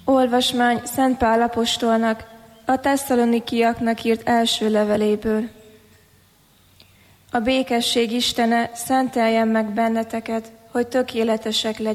Olvasmány Szent Pál apostolnak a tesszalonikiaknak írt első leveléből. A békesség Istene szenteljen meg benneteket, hogy tökéletesek legyetek.